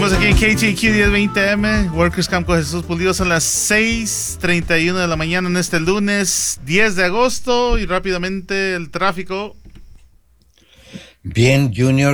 Seguimos aquí en KTQ 1020M, Workers Camp con Jesús Pulido. Son las 6:31 de la mañana en este lunes 10 de agosto y rápidamente el tráfico. Bien, Junior.